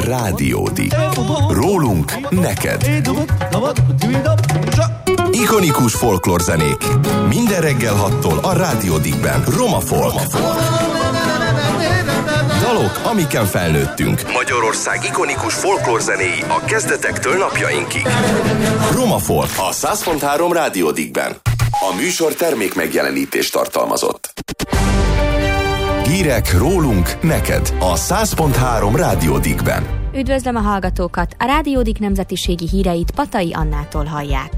Rádiódik. Rólunk neked. Ikonikus folklórzenék. Minden reggel 6-tól a Rádiódikben. Roma Folk. Dalok, amiken felnőttünk. Magyarország ikonikus folklórzenéi a kezdetektől napjainkig. Roma Folk a 100.3 Rádiódikben. A műsor termék megjelenítést tartalmazott. Hírek rólunk neked a 100.3 Rádiódikben. Üdvözlöm a hallgatókat! A Rádiódik nemzetiségi híreit Patai Annától hallják.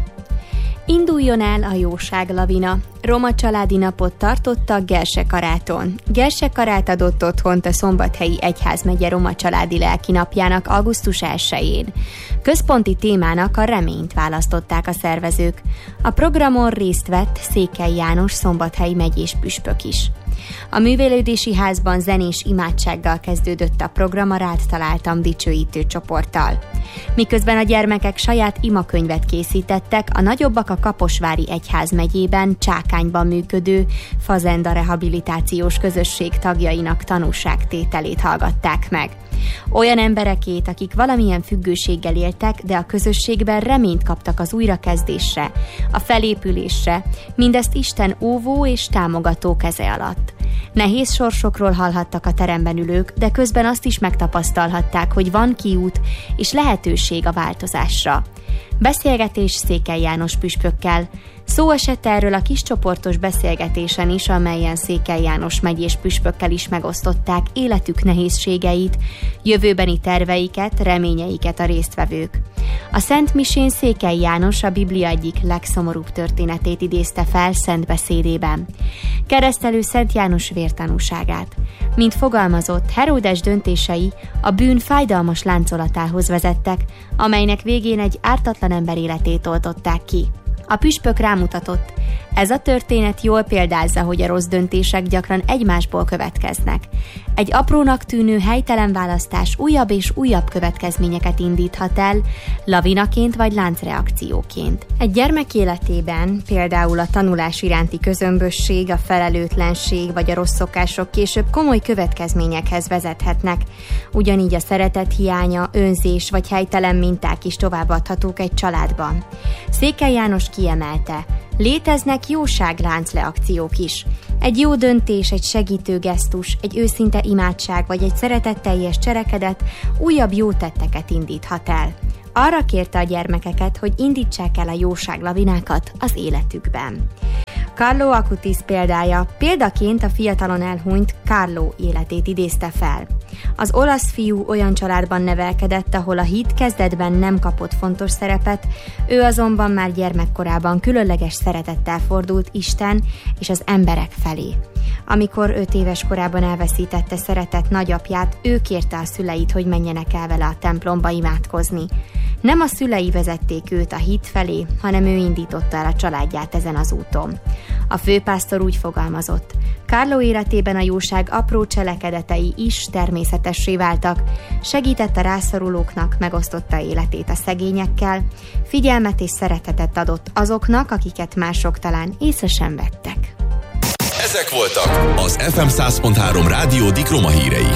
Induljon el a jóság lavina. Roma családi napot tartottak Gersekaráton. Gersekarát adott otthont a Szombathelyi Egyházmegye Roma családi lelkinapjának augusztus 1-én. Központi témának a reményt választották a szervezők. A programon részt vett Székely János szombathelyi megyés püspök is. A művelődési házban zenés imádsággal kezdődött a program a Rád találtam dicsőítő csoporttal. Miközben a gyermekek saját imakönyvet készítettek, a nagyobbak a Kaposvári Egyházmegyében Csákányban működő Fazenda rehabilitációs közösség tagjainak tanúságtételét hallgatták meg. Olyan emberekét, akik valamilyen függőséggel éltek, de a közösségben reményt kaptak az újrakezdésre, a felépülésre, mindezt Isten óvó és támogató keze alatt. Nehéz sorsokról hallhattak a teremben ülők, de közben azt is megtapasztalhatták, hogy van kiút és lehetőség a változásra. Beszélgetés Székely János püspökkel. Szó esett erről a kiscsoportos beszélgetésen is, amelyen Székely János megyés püspökkel is megosztották életük nehézségeit, jövőbeni terveiket, reményeiket a résztvevők. A Szent Misén Székely János a Biblia egyik legszomorúbb történetét idézte fel szent beszédében. Keresztelő Szent János vértanúságát. Mint fogalmazott, Heródes döntései a bűn fájdalmas láncolatához vezettek, amelynek végén egy ártatlan ember életét oltották ki. A püspök rámutatott, ez a történet jól példázza, hogy a rossz döntések gyakran egymásból következnek. Egy aprónak tűnő helytelen választás újabb és újabb következményeket indíthat el, lavinaként vagy láncreakcióként. Egy gyermek életében például a tanulás iránti közömbösség, a felelőtlenség vagy a rossz szokások később komoly következményekhez vezethetnek. Ugyanígy a szeretet hiánya, önzés vagy helytelen minták is továbbadhatók egy családban. Székely János kiemelte, léteznek jóságláncreakciók is. Egy jó döntés, egy segítő gesztus, egy őszinte imádság vagy egy szeretetteljes cselekedet újabb jó tetteket indíthat el. Arra kérte a gyermekeket, hogy indítsák el a jóságlavinákat az életükben. Carlo Acutis példaként a fiatalon elhunyt Carlo életét idézte fel. Az olasz fiú olyan családban nevelkedett, ahol a hit kezdetben nem kapott fontos szerepet, ő azonban már gyermekkorában különleges szeretettel fordult Isten és az emberek felé. Amikor 5 éves korában elveszítette szeretett nagyapját, ő kérte a szüleit, hogy menjenek el vele a templomba imádkozni. Nem a szülei vezették őt a hit felé, hanem ő indította el a családját ezen az úton. A főpásztor úgy fogalmazott, Carlo életében a jóság apró cselekedetei is természetessé váltak, segített a rászorulóknak, megosztotta életét a szegényekkel, figyelmet és szeretetet adott azoknak, akiket mások talán észre sem vettek. Ezek voltak az FM 100.3 Rádiódik Roma hírei.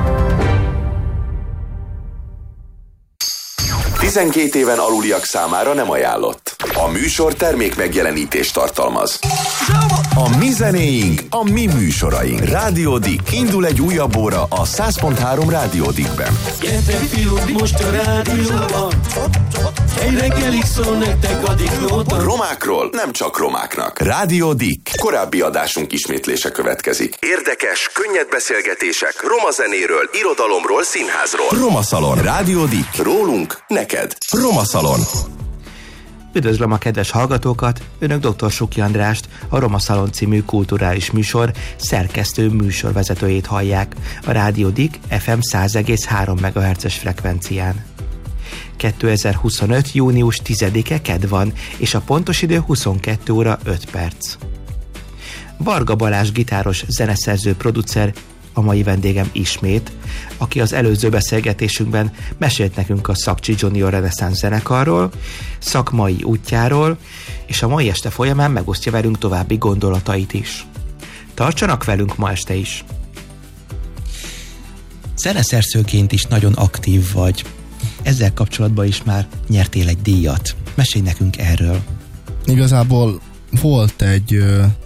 12 éven aluliak számára nem ajánlott. A műsor termék megjelenítést tartalmaz. A mi zenéink, a mi műsoraink. Rádiódik. Indul egy újabb óra a 100.3 Rádiódikben. Gyertek fiúk, most a rádióban. Egy reggelig szól nektek a diklóta. Romákról nem csak romáknak. Rádiódik. Korábbi adásunk ismétlése következik. Érdekes, könnyed beszélgetések roma zenéről, irodalomról, színházról. Roma Szalon. Rádiódik. Rólunk neked. Roma Szalon. Üdvözlöm a kedves hallgatókat, önök dr. Suki Andrást, a Roma Szalon című kulturális műsor szerkesztő műsorvezetőjét hallják a Rádiódik FM 100,3 MHz-es frekvencián. 2025. június 10-e kedd van, és a pontos idő 22 óra 5 perc. Varga Balázs gitáros, zeneszerző, producer a mai vendégem ismét, aki az előző beszélgetésünkben mesélt nekünk a Szakcsi Junior Reneszánsz zenekarról, szakmai útjáról, és a mai este folyamán megosztja velünk további gondolatait is. Tartsanak velünk ma este is! Zeneszerzőként is nagyon aktív vagy. Ezzel kapcsolatban is már nyertél egy díjat. Mesélj nekünk erről. Igazából volt egy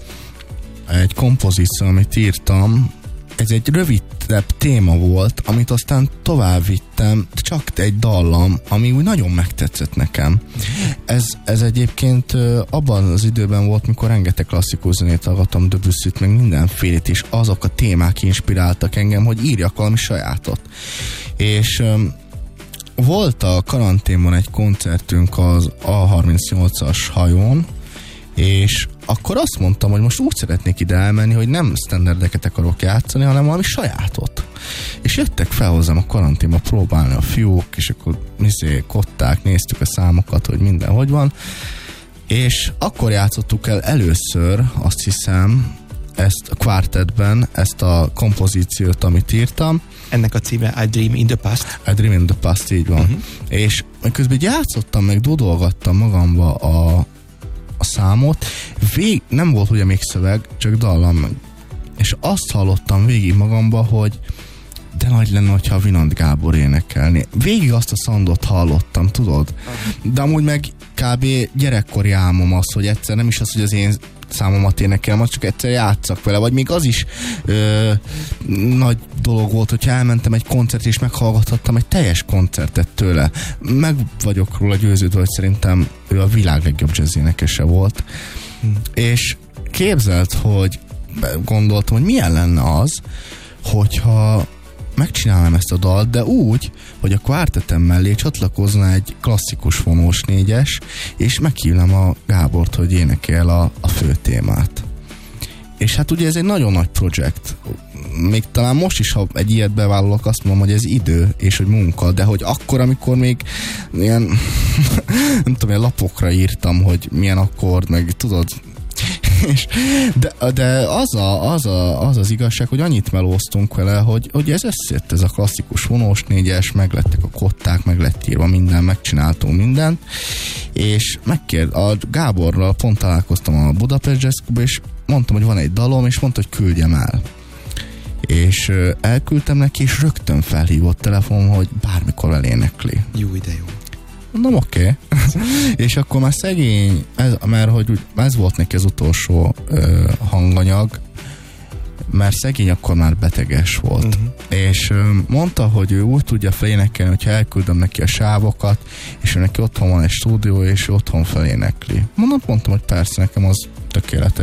kompozíció, amit írtam. Ez egy rövidebb téma volt, amit aztán tovább vittem, csak egy dallam, ami úgy nagyon megtetszett nekem. Ez egyébként abban az időben volt, mikor rengeteg klasszikus zenét hallgattam, Debussyt, meg mindenfélét, és azok a témák inspiráltak engem, hogy írjak valami sajátot. És volt a karanténban egy koncertünk az A38-as hajón, és akkor azt mondtam, hogy most úgy szeretnék ide elmenni, hogy nem standardeket akarok játszani, hanem valami sajátot. És jöttek fel hozzám a karanténba próbálni a fiúk, és akkor kották, néztük a számokat, hogy minden hogy van. És akkor játszottuk el először, azt hiszem, ezt a kvartetben, ezt a kompozíciót, amit írtam. Ennek a címe I Dream in the Past. I Dream in the Past, így van. És közben játszottam, meg dudolgattam magamba a számot, nem volt ugye még szöveg, csak dallam. És azt hallottam végig magamba, hogy de nagy lenne, hogyha a Vinant Gábor énekelni. Végig azt a szandot hallottam, tudod? De amúgy meg kb. Gyerekkori álmom az, hogy egyszer nem is az, hogy az én számomat énekelem, az csak egyszer játszak vele, vagy még az is nagy dolog volt, hogyha elmentem egy koncert és meghallgathattam egy teljes koncertet tőle. Meg vagyok róla győződve, hogy szerintem ő a világ legjobb jazz énekese volt. És képzeld, hogy gondoltam, hogy milyen lenne az, hogyha megcsinálnám ezt a dalt, de úgy, hogy a kvártetem mellé csatlakozna egy klasszikus vonós négyes, és meghívnám a Gábort, hogy énekel a fő témát. És hát ugye ez egy nagyon nagy projekt. Még talán most is, ha egy ilyet bevállalok, azt mondom, hogy ez idő, és hogy munka, de hogy akkor, amikor még ilyen nem tudom, ilyen lapokra írtam, hogy milyen akkord, meg tudod, de az igazság, hogy annyit melóztunk vele, hogy ez összejött, ez a klasszikus vonós négyes, meglettek a kották, meg lett írva minden, megcsináltunk mindent, és a Gáborral pont találkoztam a Budapest Jazz Clubba, és mondtam, hogy van egy dalom, és mondta, hogy küldjem el. És elküldtem neki, és rögtön felhívott telefonon, hogy bármikor elénekli. Jó, de jó. Mondom, oké. És akkor már szegény, mert hogy ez volt neki az utolsó hanganyag, mert szegény akkor már beteges volt. És mondta, hogy ő úgy tudja felénekelni, hogyha elküldöm neki a sávokat, és ő neki otthon van egy stúdió, és otthon felénekli. Mondtam, hogy persze, nekem az tökéletes.